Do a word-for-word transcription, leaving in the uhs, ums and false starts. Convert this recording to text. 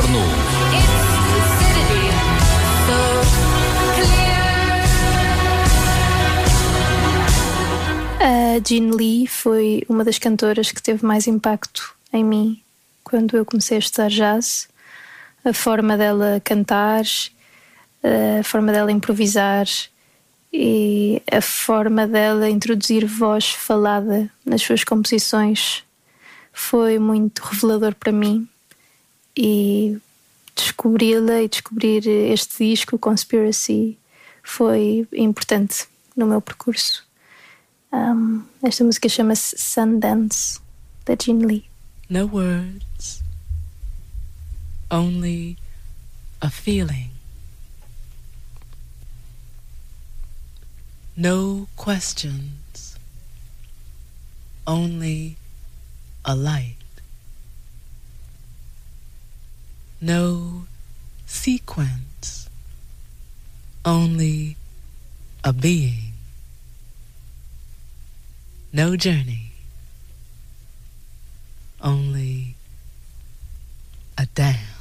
estar no A Jean Lee foi uma das cantoras que teve mais impacto em mim quando eu comecei a estudar jazz. A forma dela cantar, a forma dela improvisar e a forma dela introduzir voz falada nas suas composições foi muito revelador para mim. E descobri-la e descobrir este disco, Conspiracy, foi importante no meu percurso. Um, esta música chama-se Sundance, da Jean Lee. No words, only a feeling. No questions, only a light. No sequence, only a being. No journey, only a dance.